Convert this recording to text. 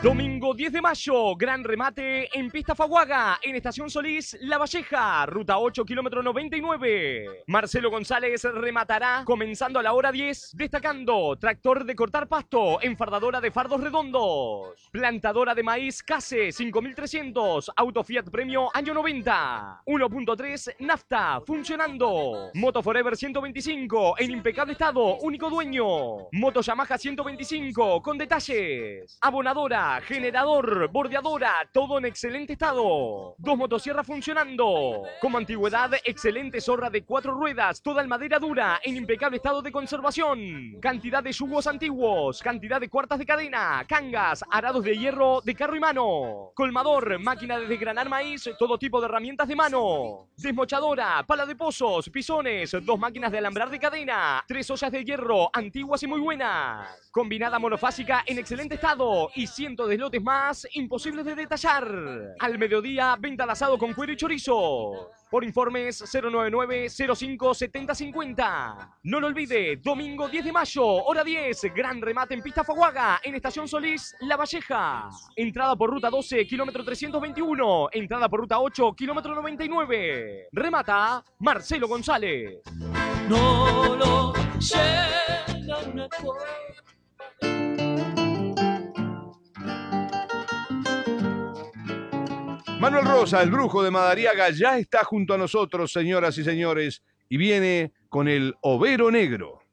Domingo 10 de mayo, gran remate en Pista Faguaga, en Estación Solís, La Valleja, ruta 8, kilómetro 99. Marcelo González rematará comenzando a la hora 10, destacando tractor de cortar pasto, enfardadora de fardos redondos, plantadora de maíz Case 5300, auto Fiat Premio año 90, 1.3 nafta, funcionando, Moto Forever 125, en impecable estado, único dueño, Moto Yamaha 125, con detalles, abonadora, generador, bordeadora, todo en excelente estado. 2 motosierras funcionando. Como antigüedad, excelente zorra de 4 ruedas, toda en madera dura, en impecable estado de conservación. Cantidad de yugos antiguos, cantidad de cuartas de cadena, cangas, arados de hierro de carro y mano. Colmador, máquina de desgranar maíz, todo tipo de herramientas de mano. Desmochadora, pala de pozos, pisones, 2 máquinas de alambrar de cadena, 3 ollas de hierro, antiguas y muy buenas. Combinada monofásica en excelente estado y cientos de lotes más imposibles de detallar. Al mediodía, venta de asado con cuero y chorizo. Por informes 099-05-7050. No lo olvide, domingo 10 de mayo, hora 10, gran remate en Pista Faguaga, en Estación Solís, La Valleja. Entrada por ruta 12, kilómetro 321. Entrada por ruta 8, kilómetro 99. Remata Marcelo González. No lo llega una cosa. Manuel Rosa, el brujo de Madariaga, ya está junto a nosotros, señoras y señores, y viene con el Overo Negro.